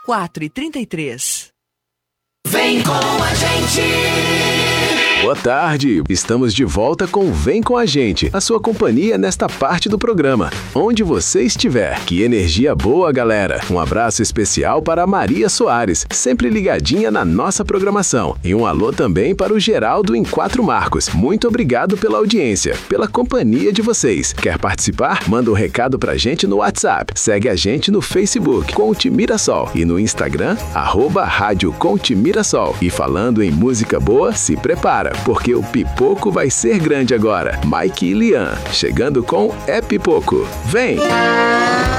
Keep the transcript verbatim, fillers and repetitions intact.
quatro e trinta e três. Vem com a gente! Boa tarde, estamos de volta com Vem com a Gente, a sua companhia nesta parte do programa. Onde você estiver, que energia boa, galera. Um abraço especial para a Maria Soares, sempre ligadinha na nossa programação. E um alô também para o Geraldo em Quatro Marcos. Muito obrigado pela audiência, pela companhia de vocês. Quer participar? Manda um recado pra gente no WhatsApp. Segue a gente no Facebook, Conte Mirassol, e no Instagram, arroba Rádio Conte Mirassol. E falando em música boa, se prepara, porque o pipoco vai ser grande agora. Mike e Lian, chegando com É Pipoco. Vem!